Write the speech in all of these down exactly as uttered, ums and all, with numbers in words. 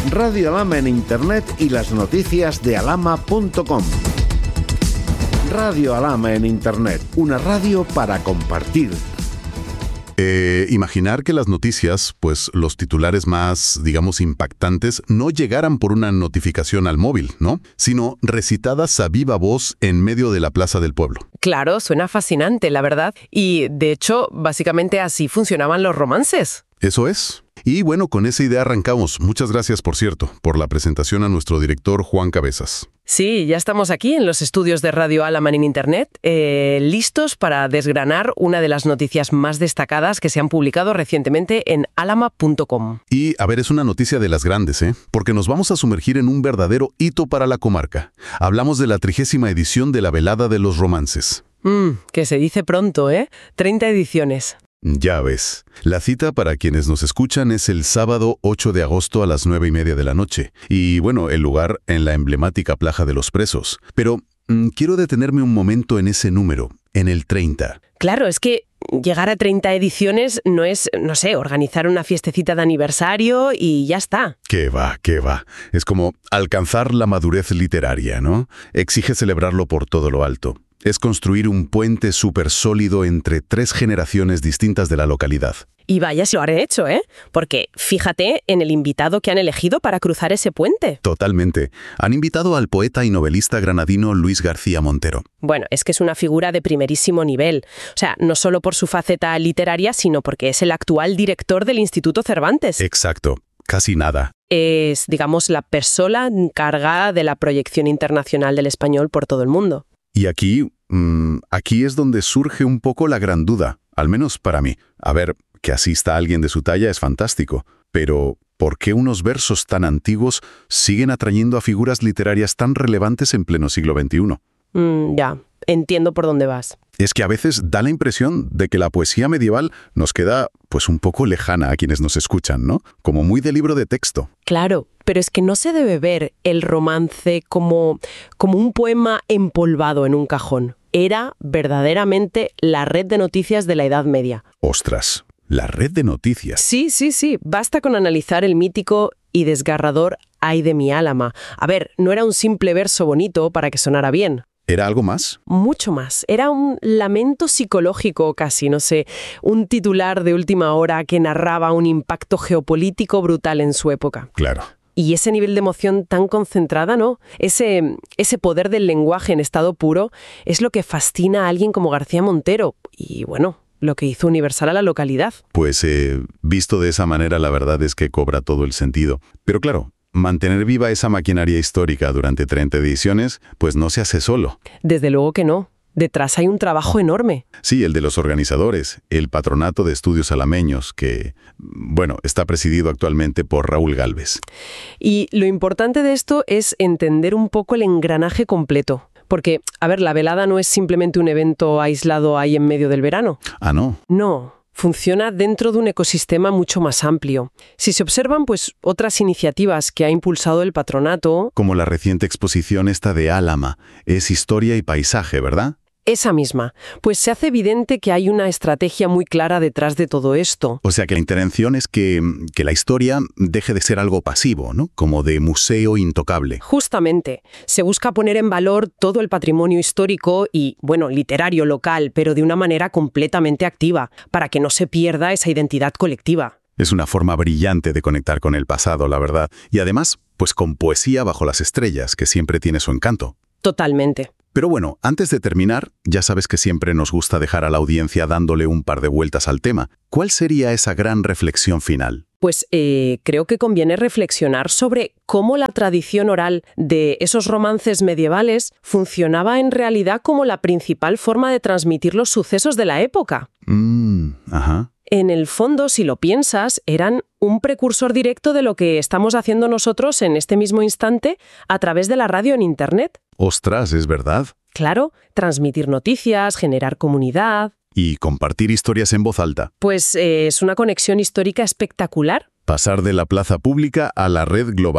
Radio Alhama en Internet y las noticias de alhama punto com. Radio Alhama en Internet, una radio para compartir. Eh, imaginar que las noticias, pues los titulares más, digamos, impactantes, no llegaran por una notificación al móvil, ¿no? Sino recitadas a viva voz en medio de la plaza del pueblo. Claro, suena fascinante, la verdad. Y, de hecho, básicamente así funcionaban los romances. Eso es. Y bueno, con esa idea arrancamos. Muchas gracias, por cierto, por la presentación a nuestro director Juan Cabezas. Sí, ya estamos aquí en los estudios de Radio Alhama en Internet, eh, listos para desgranar una de las noticias más destacadas que se han publicado recientemente en alhama punto com. Y, a ver, es una noticia de las grandes, ¿eh? Porque nos vamos a sumergir en un verdadero hito para la comarca. Hablamos de la trigésima edición de la Velada de los Romances. Mm, que se dice pronto, ¿eh? treinta ediciones. Ya ves. La cita para quienes nos escuchan es el sábado ocho de agosto a las nueve y media de la noche. Y bueno, el lugar en la emblemática Plaza de los Presos. Pero mmm, quiero detenerme un momento en ese número, en el treinta. Claro, es que llegar a treinta ediciones no es, no sé, organizar una fiestecita de aniversario y ya está. ¿Qué va, qué va? Es como alcanzar la madurez literaria, ¿no? Exige celebrarlo por todo lo alto. Es construir un puente súper sólido entre tres generaciones distintas de la localidad. Y vaya si lo han hecho, ¿eh? Porque fíjate en el invitado que han elegido para cruzar ese puente. Totalmente. Han invitado al poeta y novelista granadino Luis García Montero. Bueno, es que es una figura de primerísimo nivel. O sea, no solo por su faceta literaria, sino porque es el actual director del Instituto Cervantes. Exacto. Casi nada. Es, digamos, la persona encargada de la proyección internacional del español por todo el mundo. Y aquí, mmm, aquí es donde surge un poco la gran duda, al menos para mí. A ver, que asista a alguien de su talla es fantástico, pero ¿por qué unos versos tan antiguos siguen atrayendo a figuras literarias tan relevantes en pleno siglo veintiuno? Mm, ya, entiendo por dónde vas. Es que a veces da la impresión de que la poesía medieval nos queda, pues, un poco lejana a quienes nos escuchan, ¿no? Como muy de libro de texto. Claro, pero es que no se debe ver el romance como, como un poema empolvado en un cajón. Era verdaderamente la red de noticias de la Edad Media. ¡Ostras! La red de noticias. Sí, sí, sí. Basta con analizar el mítico y desgarrador Ay de mi Álama. A ver, no era un simple verso bonito para que sonara bien. ¿Era algo más? Mucho más. Era un lamento psicológico casi, no sé, un titular de última hora que narraba un impacto geopolítico brutal en su época. Claro. Y ese nivel de emoción tan concentrada, ¿no? Ese, ese poder del lenguaje en estado puro es lo que fascina a alguien como García Montero. Y bueno, lo que hizo universal a la localidad. Pues eh, visto de esa manera, la verdad es que cobra todo el sentido. Pero claro, mantener viva esa maquinaria histórica durante treinta ediciones, pues no se hace solo. Desde luego que no. Detrás hay un trabajo enorme. Sí, el de los organizadores, el Patronato de Estudios Alameños, que, bueno, está presidido actualmente por Raúl Gálvez. Y lo importante de esto es entender un poco el engranaje completo. Porque, a ver, la velada no es simplemente un evento aislado ahí en medio del verano. Ah, ¿no? No. Funciona dentro de un ecosistema mucho más amplio. Si se observan, pues, otras iniciativas que ha impulsado el patronato... Como la reciente exposición esta de Álama, es historia y paisaje, ¿verdad? Esa misma. Pues se hace evidente que hay una estrategia muy clara detrás de todo esto. O sea que la intención es que, que la historia deje de ser algo pasivo, ¿no? Como de museo intocable. Justamente. Se busca poner en valor todo el patrimonio histórico y, bueno, literario local, pero de una manera completamente activa, para que no se pierda esa identidad colectiva. Es una forma brillante de conectar con el pasado, la verdad. Y además, pues con poesía bajo las estrellas, que siempre tiene su encanto. Totalmente. Pero bueno, antes de terminar, ya sabes que siempre nos gusta dejar a la audiencia dándole un par de vueltas al tema. ¿Cuál sería esa gran reflexión final? Pues eh, creo que conviene reflexionar sobre cómo la tradición oral de esos romances medievales funcionaba en realidad como la principal forma de transmitir los sucesos de la época. Mm, ajá. En el fondo, si lo piensas, eran un precursor directo de lo que estamos haciendo nosotros en este mismo instante a través de la radio en Internet. ¡Ostras, es verdad! Claro, transmitir noticias, generar comunidad... Y compartir historias en voz alta. Pues eh, es una conexión histórica espectacular. Pasar de la plaza pública a la red global.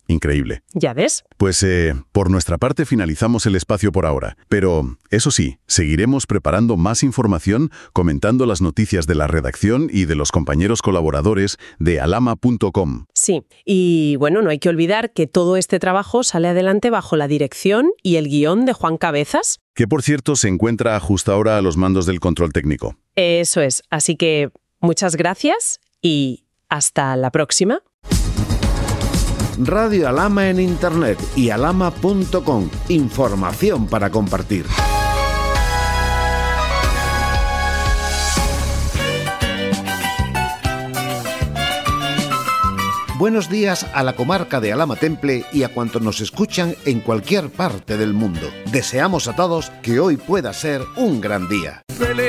Increíble. ¿Ya ves? Pues eh, por nuestra parte finalizamos el espacio por ahora. Pero, eso sí, seguiremos preparando más información, comentando las noticias de la redacción y de los compañeros colaboradores de alama punto com. Sí, y bueno, no hay que olvidar que todo este trabajo sale adelante bajo la dirección y el guión de Juan Cabezas. Que, por cierto, se encuentra justo ahora a los mandos del control técnico. Eso es, así que muchas gracias y hasta la próxima. Radio Alama en Internet y alama punto com. Información para compartir. Buenos días a la comarca de Alhama Temple y a cuantos nos escuchan en cualquier parte del mundo. Deseamos a todos que hoy pueda ser un gran día.